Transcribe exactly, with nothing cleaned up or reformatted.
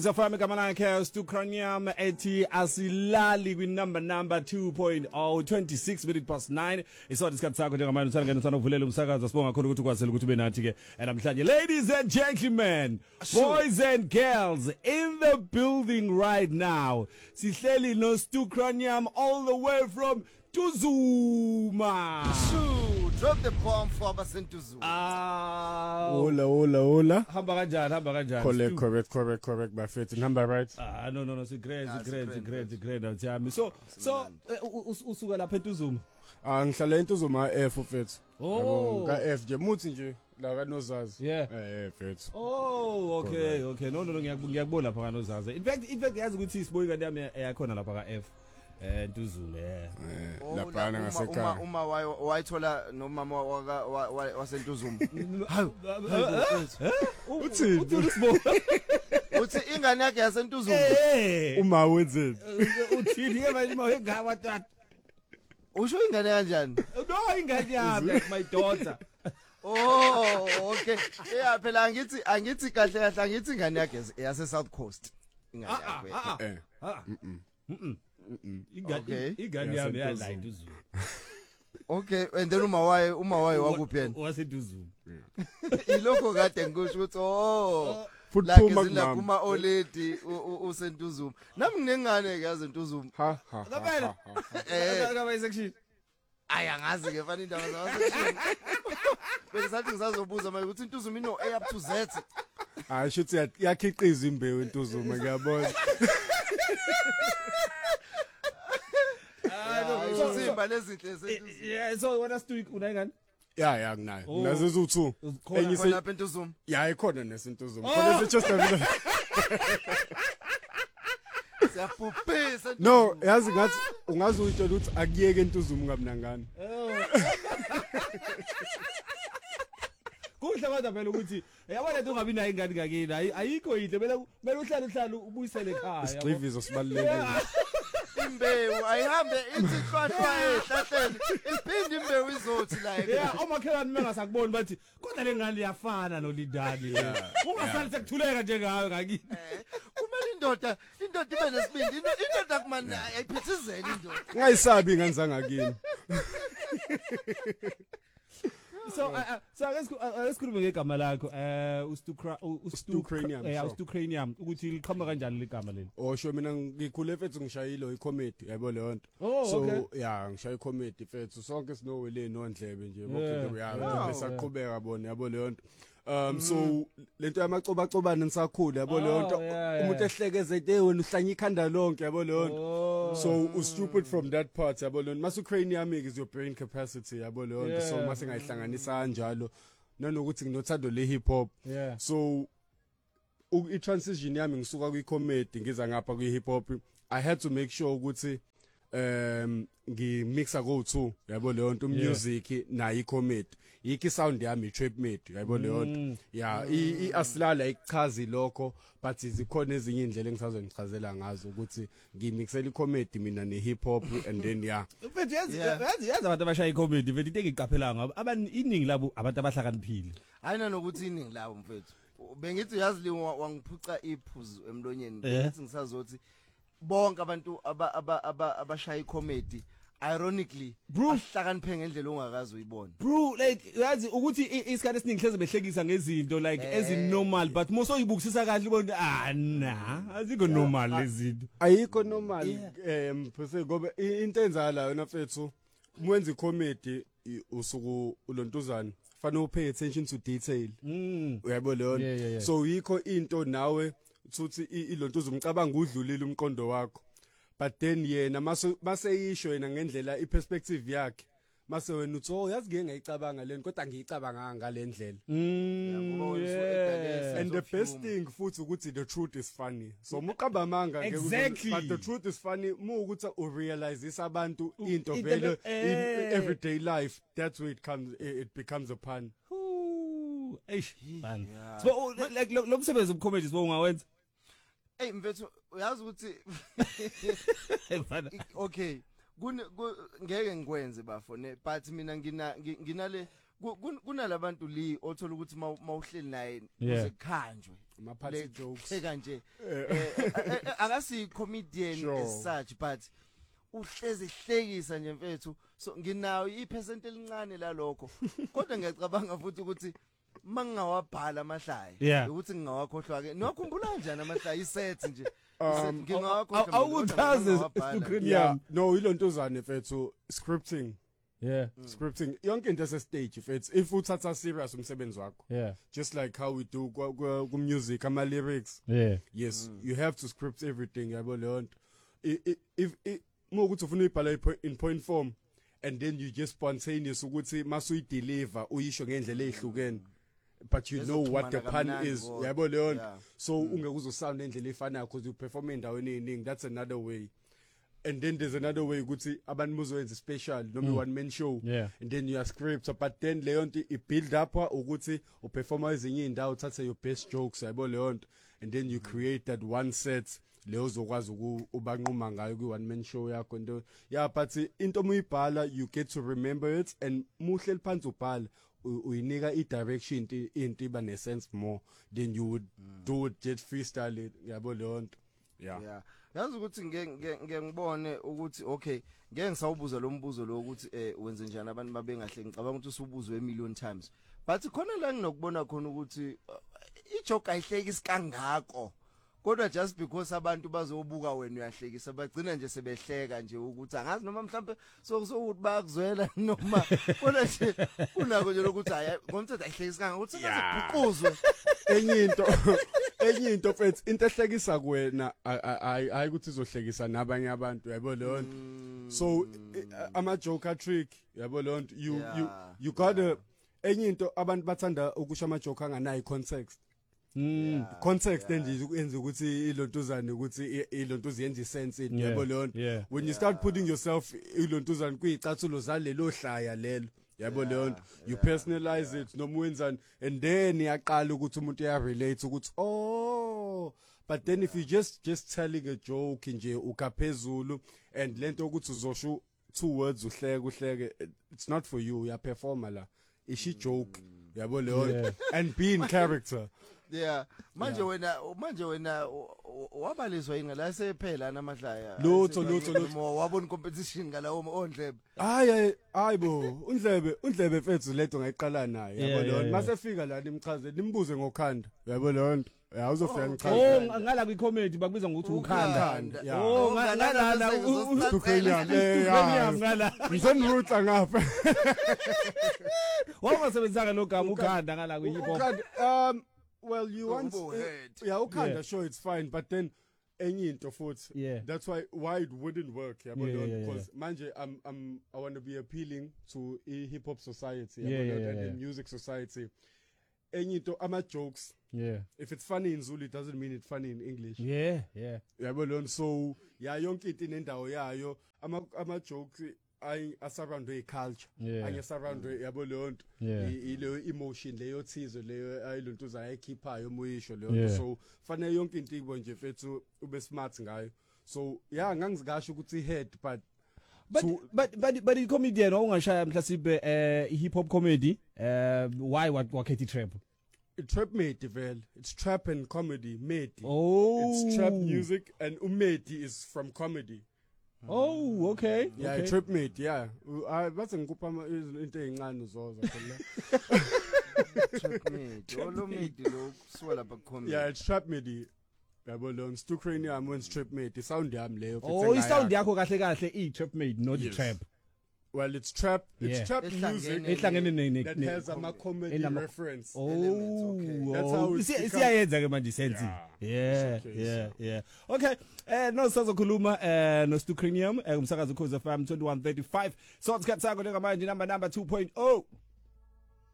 Zafame Kamana Chaos to Cranium Eti Asilali with number number two point oh twenty-six minutes past nine. It's all this got Sako Jaman Sangan Son of Vulelum Saga, the Sponga Kuru to Benatike, and I'm telling you, ladies and gentlemen, boys and girls in the building right now. Sisleli knows to Cranium all the way from Tuzuma. Shoo, drop the bomb for us in Tuzuma. Ah, Ola, ola, ola. Hambarajan, Hambarajan. Correct, correct, correct, correct. By faith, number right. Ah, no, no, no. It's great, it's great, it's great, it's great. It's great. So, so, usuka lapha eTuzuma. Ah, ngihlala eNtuzuma F ufethu. Oh. Ka F nje muthi nje la kaNozazi. Yeah. Eh, fethu. Oh, okay, okay. No, no, no, ngiyakubona lapha kaNozazi. In fact, in fact yazi ukuthi isiboyi kanti yami eyakhona lapha ka F. Eh Ntuzuma eh. Lapha ngasekhaya. Uma uma wayithola nomama waka wasentuzuma. Hawu. Uthi Uthi ingane yakhe yasentuzuma. uma wenzeni? Uthini ke manje mayengawa tata? Usho ingane kanjani? No, ingane yami, my daughter. Oh, okay. Yeah, phela angithi angithi kahle kahle angithi ingane yakhe yase South Coast. Ingane yakhe. Eh. Ah. Mhm. Ingane ingane yami yala eTuzuma. Okay, and then uma waye uma waye wakuphi yena? WaseTuzuma. Ilokho kade ngisho ukuthi oh Futhuma la kuma oledi usentuzuma. Nami nginengane ke yaze entuzuma. Ha ha. Ngabela. Eh. Akaba section. Ay angazi ke fana indaba zasection. Bese sathi ngisazobuza manje ukuthi intuzuma ino A up to Z. Ah, shuthi yakhiqiza imbewu eNtuzuma ngiyabona. So simba lezinhle sentuzuma. Yeah, so what else do you unayingane? Ya ya kunayo. Nazo ezu2. Enye ise lapha entuzuma. Ya ikhona nesentuzuma. Khona seChesterfield. Siyaphuphisa. No, yazi ngathi ungazi uyitshela ukuthi akuyeke eNtuzuma ngamnangana. Kuhle kodwa phela ukuthi yabona ukuthi ungabi nayo ingane ngakini ayikho yinhle phela kumele uhlale uhlale ubuyisele ekhaya. Isivizo sibalulekile. Imbewu ayihambe ithi hlwahlwa ehlahleni iphinde imbewu izothi la ekhaya. Yeah, omakhelwane mengasakuboni bathi kodwa lengane liyafana noLindani. Ungasali sekuthuleka njengayo ngakini. Kumele indoda indoda ibe nesibindi indoda kumanje ayiphithizele indoda. Ngayisabi ingane zangakini. So uh, so asikhulume ngegama lakho eh uStukra uStukranium eh uStukranium ukuthi liqhamuka kanjani ligama leli? Osho mina ngikhule fethu ngishayilo iComedy yabo leyo nto. So yeah ngishaya iComedy fethu sonke sinowele nondlebe nje bonke ya besaqhubeka bona yabo leyo nto. Um so lento yamacoba cobana nisakhula yabo leyo nto umuntu ehlekeze ete wena uhlanya ikhanda lonke yabo leyo nto. So u stupid from that part yabo leyo nto. Masukranium is your brain capacity yabo leyo nto. So mase ngayihlanganisa kanjalo nanokuthi nginothando le hip hop. So i transition yami ngisuka kwiComedy ngiza ngapha kwi-hip hop. I had to make sure ukuthi um ngimixa go two yabo leyo nto music na iComedy yiki sound yami trap made yabo leyo nto ya i asilala ichazi lokho but izikhona ezinye indlela engisazonichazela ngazo ukuthi ngimixela iComedy mina ne hip hop and then yeah Mfethu yazi yazi yazi abantu abashaya iComedy mfethu into engiqaphelanga abantu iningi labo abantu abahlakaniphile ayina nokuthi iningi labo mfethu bengithi yazi wangiphuca iphuzu emlonyeni bengithi ngisazothi bonke abantu abashaya iComedy ironically ahlakaniphe ngendlela ongakazi uyibona bro like yazi ukuthi isikhathi esiningi hleze behlekisa ngezinto like ezinormal but most oyibukisisa kahle ubona ah na azikho normal lezinto ayikho normal em phose ngoba into enzala yona mfethu mwenza iComedy usuku ulontuzana fanele upay attention to detail uyabo leyo so yikho into nawe uthi ilontuzo umcabanga udlulile umqondo wakho but then yena mase maseyisho yena ngendlela iperspective yakhe mase wena uthi oh yazi ngeke ngayicabanga leni kodwa ngiyicabanga ngalendlela and the best thing futhi ukuthi the truth is funny so muqamba amanga exactly. But the truth is funny mu ukuthi u realize isabantu into vele in everyday life that's where it comes it becomes a pun. Eish man so like lo msebenzi ubucomedy sibo ungawenza hey mfethu uyazi ukuthi okay kune ngeke ngikwenze bafone but mina ngina nginale ku- kun- kunalabantu li othola ukuthi mawuhleli naye Yeah. uzekhanjwe ama party jokes eka nje eh, eh, eh, akasi comedian Sure. as such but uhlezi hlekisa nje mfethu so nginawo ipercent elincane lalokho kodwa ngiyacabanga futhi ukuthi mangawabhala amahlaya Yeah. ukuthi ngingawakhohlwa ke nokhumbula kanjani amahlaya iset nje Um, ngingawakhohlwa awuchaze yeah no ilontuzane fethu scripting yeah scripting yonke into ese stage fethu if uthatha serious umsebenzi wakho yeah just like how we do ku ku music ama lyrics yeah yes mm. you have to script everything yabo leyo nto if if mo ukuthi ufuna uyibhala in point form and then you just spontaneous ukuthi masu deliver uyisho ngendlela ezihlukene but you know what the pun is yabo leyo nto so ungekuzo sound endlela efanayo because you perform endaweni eningi that's another way and then there's another way ukuthi abantu muzowenza special noma mm. one man show yeah. and then you are script but then leyo nto i build up ukuthi u perform ezinye indawo uthathe your best jokes yabo leyo nto and then you create that one set leyo uzokwazi ukubanquma ngayo ku one man show yakho nto yeah but into omuyibhala you get to remember it and muhle phansi ubhala uyinika i direction into iba ne sense more than you would mm. do it just freestyle it yabo leyo nto yeah yeah yazi ukuthi ngeke ngeke ngibone ukuthi okay ngeke ngisawubuza lo mbuzo lo ukuthi eh wenze njani abantu babengahle ngicabanga ukuthi usubuzwe a million times but khona la nginokubona khona ukuthi i joke ayihlekisi kangako kodwa just because abantu bazobuka wena uyahlekisa bagcina nje sebehleka nje ukuthi angazi noma mhlambe sokuthi bayakuzwela noma kodwa nje unako nje lokuthi hayi ngomthetho ayihlekisa kangako ukuthi sizobhuquzwe enye into enye into mfethu into ehlekisa kuwena hayi ukuthi izohlekisa nabanye abantu yabo leyo nto so ama joke trick yabo leyo nto you you you got a enye into abantu bathanda ukusho ama joke anganayi context Mm context nje yenza ukuthi ilontuzane ukuthi ilontuzi yenza sense yabo leyo nto when you start putting yourself ilontuzane kuyicathulo zalelo hlaya lelo yabo leyo you personalize it noma wenzani and then yaqala ukuthi umuntu uya relate ukuthi oh but then if you just just telling a joke nje ukaphezulu and lento ukuthi uzosho two words uhleke uhleke it's not for you ya performer la ishi joke yabo leyo and be in character yeah manje wena manje wena wabalizwa yini la sephela namahlaya lutho lutho lutho wabona competition ngalawo ondlebe hayi hayibo undlebe undlebe mfethu leto ngayiqala naye yabo leyo mase fika la nimchaze nimbuze ngokhanda yabo leyo nto awuzofika ngichaze oh ngala kwi comedy bakubiza ngokuthi ukhanda oh ngala la ukhanya eh ngala ngisenrutha ngapha wawasebenzanga lo gama ukhanda ngala kwi hip hop um well you want uh, yeah ukhanda yeah. Sure it's fine but then enye into futhi yeah. That's why why it wouldn't work yeah, yeah, yeah, yeah, because yeah. manje I'm I'm I want to be appealing to a hip hop society yeah, yeah, yeah, and yeah, the yeah. music society enye into ama jokes yeah if it's funny in Zulu it doesn't mean it's funny in English yeah yeah yabo so yeah yonke into inendawo yayo ama ama jokes I surrounded a culture yeah. I surrounded yabo leyo nto ile emotion leyo thizo leyo ayilontuza ayikhiphayo moyisho leyo so fanele yonke into ibo nje mfethu ube smart ngayo so yeah ngangizikasho ukuthi head but but to, but but but i comedian ongashaya mhlasibe eh hip hop comedy uh why what wakhethi trap trap made well it's trap and comedy made oh it's trap music and umedi is from comedy. Oh okay yeah okay. Trap mate yeah I bathi ngikupha into ezincane uzoza khona trap mate lo mate lo kusuka lapha comedy yeah it's trap mate yabo lo stu cranium when trap mate the sound yami leyo oh i sound yakho kahle kahle i trap mate not yes. Trap well it's trap it's yeah. trap music ehlangene ne that has a comedy reference oh elements, okay. That's how it's siyayenza ke manje sense yeah okay, yeah so. yeah okay eh no sazokhuluma eh no Stu Cranium umsakazo Khoza F M twenty-one thirty-five so sikhathi sakho njengamanje number number two point oh